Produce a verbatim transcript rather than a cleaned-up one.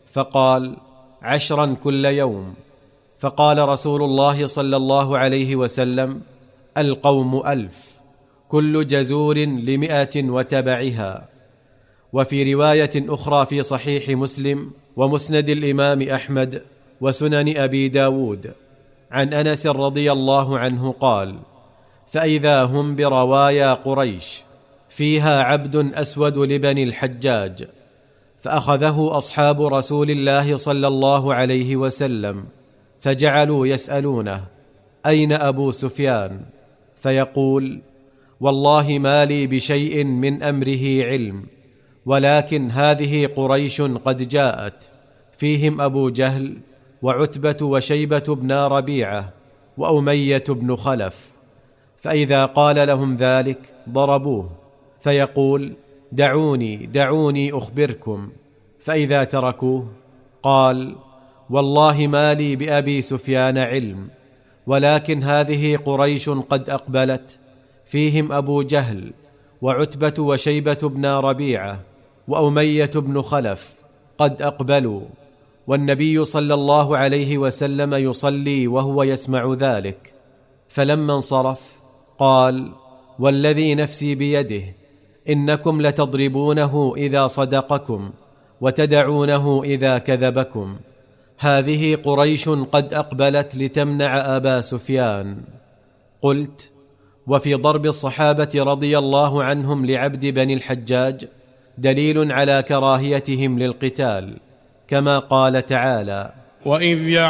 فقال: عشرا كل يوم. فقال رسول الله صلى الله عليه وسلم: القوم ألف، كل جزور لمئة وتبعها. وفي رواية أخرى في صحيح مسلم ومسند الإمام أحمد وسنن أبي داود عن أنس رضي الله عنه قال: فإذا هم بروايا قريش فيها عبد أسود لبني الحجاج، فأخذه أصحاب رسول الله صلى الله عليه وسلم فجعلوا يسألونه: أين أبو سفيان؟ فيقول: والله ما لي بشيء من أمره علم، ولكن هذه قريش قد جاءت، فيهم أبو جهل وعتبة وشيبة بن ربيعة وأمية بن خلف. فإذا قال لهم ذلك ضربوه، فيقول: دعوني دعوني أخبركم. فإذا تركوه قال: والله ما لي بأبي سفيان علم، ولكن هذه قريش قد أقبلت، فيهم أبو جهل وعتبة وشيبة بن ربيعة وأمية بن خلف قد أقبلوا، والنبي صلى الله عليه وسلم يصلي وهو يسمع ذلك. فلما انصرف قال: والذي نفسي بيده إنكم لتضربونه إذا صدقكم وتدعونه إذا كذبكم، هذه قريش قد أقبلت لتمنع أبا سفيان. قلت: وفي ضرب الصحابة رضي الله عنهم لعبد بني الحجاج دليل على كراهيتهم للقتال، كما قال تعالى: وإذ